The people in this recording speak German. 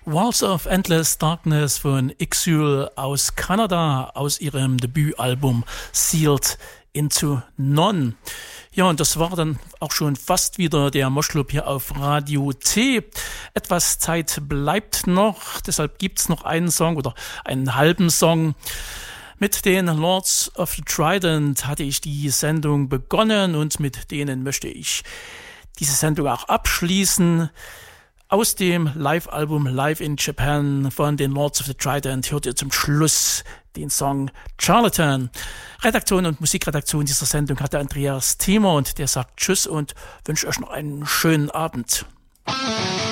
Walls of Endless Darkness von Exile aus Kanada, aus ihrem Debütalbum Sealed into None. Ja, und das war dann auch schon fast wieder der Moschclub hier auf Radio T. Etwas Zeit bleibt noch, deshalb gibt's noch einen Song oder einen halben Song. Mit den Lords of the Trident hatte ich die Sendung begonnen und mit denen möchte ich diese Sendung auch abschließen. Aus dem Live-Album Live in Japan von den Lords of the Trident hört ihr zum Schluss den Song Charlatan. Redaktion und Musikredaktion dieser Sendung hatte Andreas Thiemer und der sagt Tschüss und wünsche euch noch einen schönen Abend.